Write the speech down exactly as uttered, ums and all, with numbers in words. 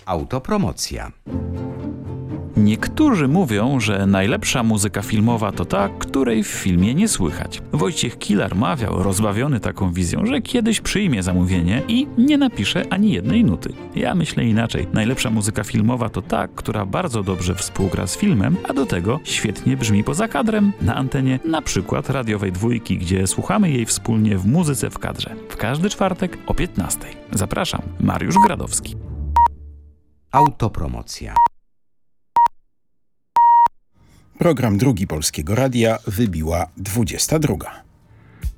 Autopromocja. Niektórzy mówią, że najlepsza muzyka filmowa to ta, której w filmie nie słychać. Wojciech Kilar mawiał, rozbawiony taką wizją, że kiedyś przyjmie zamówienie i nie napisze ani jednej nuty. Ja myślę inaczej. Najlepsza muzyka filmowa to ta, która bardzo dobrze współgra z filmem, a do tego świetnie brzmi poza kadrem, na antenie na przykład radiowej dwójki, gdzie słuchamy jej wspólnie w Muzyce w kadrze. W każdy czwartek o piętnastej. Zapraszam, Mariusz Gradowski. Autopromocja. Program Drugi Polskiego Radia wybiła dwudziesta druga.